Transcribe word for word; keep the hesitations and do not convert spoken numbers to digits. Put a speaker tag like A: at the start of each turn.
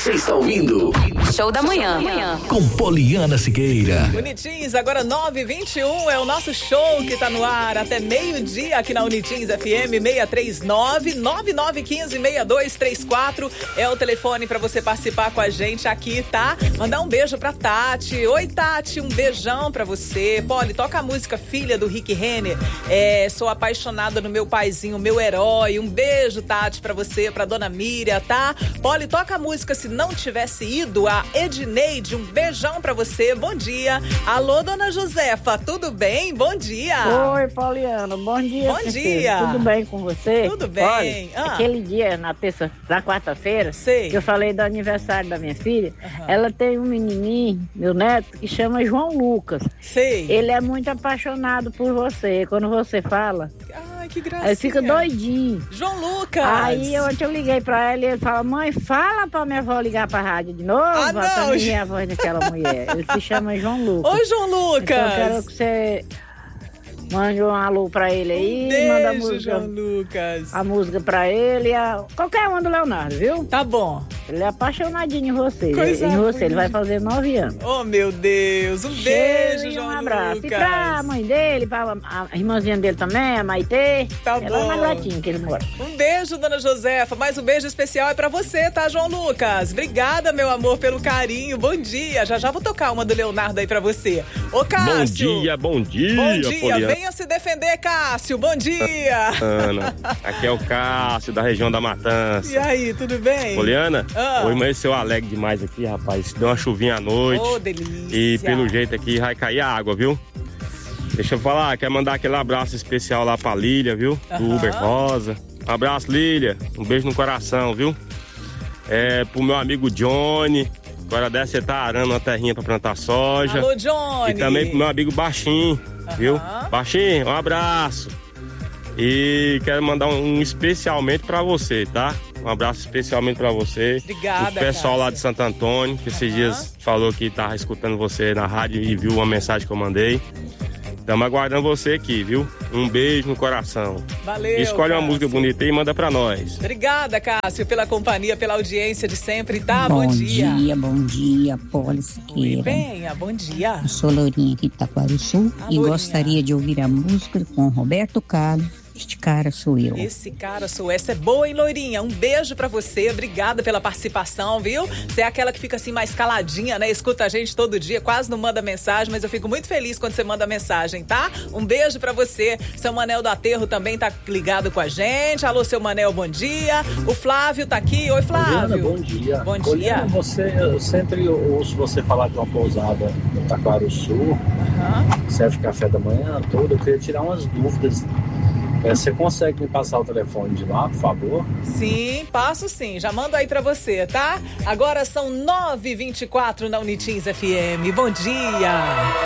A: Você está ouvindo
B: Show da Manhã.
A: Com Poliana Siqueira.
C: Unitins, agora nove e vinte e um é o nosso show que tá no ar até meio-dia aqui na Unitins F M. Seis três nove, nove nove um cinco, seis dois três quatro é o telefone pra você participar com a gente aqui, tá? Mandar um beijo pra Tati. Oi, Tati, um beijão pra você. Poli, toca a música Filha do Rick Renner. É, sou apaixonada no meu paizinho, meu herói. Um beijo, Tati, pra você, pra dona Miriam, tá? Poli, toca a música Se Não Tivesse Ido, a Edneide. Um beijão pra você, bom dia. Alô, dona Josefa, tudo bem? Bom dia.
D: Oi, Poliana, bom dia.
C: Bom dia.
D: Tudo bem com você?
C: Tudo bem.
D: Olha,
C: ah.
D: aquele dia, na terça, na quarta-feira,
C: Sei.
D: que eu falei do aniversário da minha filha,
C: Uhum.
D: ela tem um menininho, meu neto, que chama João Lucas.
C: Sei.
D: Ele é muito apaixonado por você. Quando você fala,
C: Ai, que gracinha.
D: ele fica doidinho.
C: João Lucas.
D: Aí ontem eu liguei pra ela e ele fala: mãe, fala pra minha avó ligar pra rádio de novo,
C: Ah,
D: pra
C: não.
D: mim ver a voz daquela mulher. Ele se chama João Lucas.
C: Oi, João Lucas.
D: Então eu quero que você mande um alô pra ele aí,
C: Um beijo,
D: manda a música,
C: João Lucas.
D: a música pra ele, a, qualquer uma do Leonardo, viu?
C: Tá bom.
D: Ele é apaixonadinho em você,
C: Coisa
D: em você,
C: bonita.
D: ele vai fazer nove anos.
C: Oh, meu Deus. Um
D: Cheiro
C: beijo,
D: e
C: João
D: um abraço.
C: Lucas.
D: E pra mãe dele, pra a irmãzinha dele também, a Maitê.
C: Tá
D: é lá
C: bom.
D: na Glatinha que ele mora.
C: Um beijo, dona Josefa. Mais um beijo especial é pra você, tá, João Lucas? Obrigada, meu amor, pelo carinho. Bom dia. Já já vou tocar uma do Leonardo aí pra você. Ô, Cássio.
E: Bom dia, bom dia,
C: Bom dia.
E: Poliana.
C: Venha se defender, Cássio. Bom dia.
E: Ana, aqui é o Cássio, da região da Matança.
C: E aí, tudo bem?
E: Poliana,
C: Ah.
E: hoje amanheceu alegre demais aqui, rapaz. Deu uma chuvinha à noite.
C: Ô, delícia.
E: E pelo jeito aqui vai cair a água, viu? Deixa eu falar, quero mandar aquele abraço especial lá pra Lília, viu? Do
C: Aham.
E: Uber Rosa. Um abraço, Lília. Um beijo no coração, viu? É, pro meu amigo Johnny. Agora dessa você tá arando uma terrinha pra plantar soja.
C: Alô, Johnny.
E: E também pro meu amigo Baixinho, viu?
C: Aham.
E: Baixinho, um abraço. E quero mandar um, um especialmente pra você, tá? Um abraço especialmente pra você.
C: Obrigada,
E: O pessoal lá
C: Cássio.
E: de Santo Antônio, que esses
C: Aham.
E: dias falou que tava escutando você na rádio e viu uma mensagem que eu mandei. Estamos aguardando você aqui, viu? Um beijo no coração.
C: Valeu,
E: Escolhe uma
C: Cássio.
E: música bonita aí e manda pra nós.
C: Obrigada, Cássio, pela companhia, pela audiência de sempre, tá?
F: Bom,
C: Bom dia.
F: dia, bom dia, Poli
C: Oi,
F: Siqueira.
C: Penha, bom dia.
F: Eu sou Lourinha aqui de Taquarussu
C: Ah,
F: e
C: Lourinha.
F: gostaria de ouvir a música com Roberto Carlos. Este cara sou eu.
C: Esse cara sou essa é boa, hein, Loirinha? Um beijo pra você, obrigada pela participação, viu? Você é aquela que fica assim mais caladinha, né? Escuta a gente todo dia, quase não manda mensagem, mas eu fico muito feliz quando você manda mensagem, tá? Um beijo pra você. Seu Manel do Aterro também tá ligado com a gente. Alô, seu Manel, bom dia. O Flávio tá aqui. Oi, Flávio.
G: Poliana, bom dia.
C: Bom dia.
G: Poliana, você, eu sempre ouço você falar de uma pousada no Taquarussu,
C: Aham.
G: serve café da manhã todo. Eu queria tirar umas dúvidas. É, você consegue me passar o telefone de lá, por favor?
C: Sim, passo sim. Já mando aí pra você, tá? Agora são nove e vinte e quatro na Unitins F M. Bom dia.